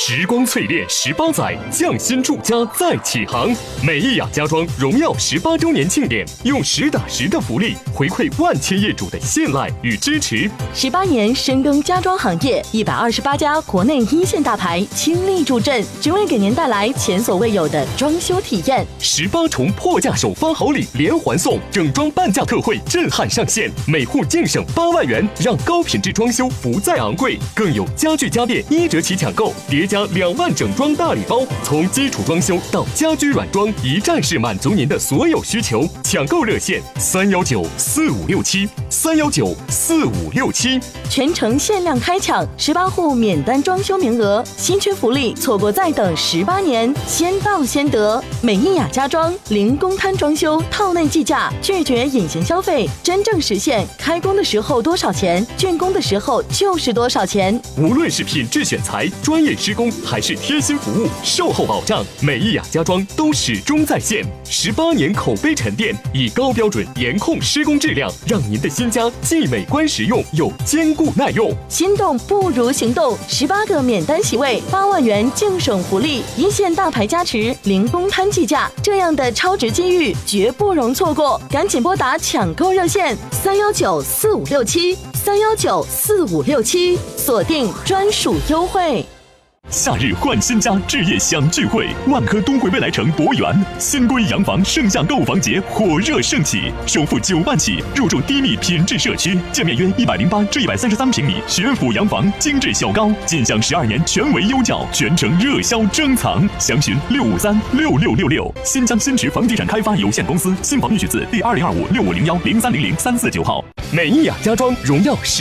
时光淬炼18载，匠心住家再起航。美意雅家装荣耀18周年庆典，用实打实的福利回馈万千业主的信赖与支持。 18年深耕家装行业，128家国内一线大牌倾力助阵，只为给您带来前所未有的装修体验。 18重破价首发好礼连环送，整装半价特惠震撼上线，每户净省8万元，让高品质装修不再昂贵。更有家具家电1折起抢购，叠加2万整装大礼包，从基础装修到家居软装，一站式满足您的所有需求。抢购热线3194567，3194567， 全程限量开抢18户免单装修名额，新缺福利，错过再等18年，先到先得。美意雅家装零公摊装修套内计价，拒绝隐形消费，真正实现开工的时候多少钱，竣工的时候就是多少钱。 无论是品质选材、专业施工，还是贴心服务、售后保障，美意雅家装都始终在线。18年口碑沉淀，以高标准严控施工质量，让您的新家既美观实用又坚固耐用。 心动不如行动，18个免单席位，8万元净省福利，一线大牌加持，零公摊计价，这样的超值机遇绝不容错过，赶紧拨打抢购热线3194567，3194567，锁定专属优惠。 夏日换新家，置业享聚会，万科东汇未来城博园新规洋房盛夏购房节火热盛起，首付9万起，入住低密品质社区，建面约108至133平米学府洋房，精致小高，尽享12年全维优教，全程热销珍藏。详询6536666。新疆新池房地产开发有限公司，新房预取自第202565010300349号。 美意雅家装荣耀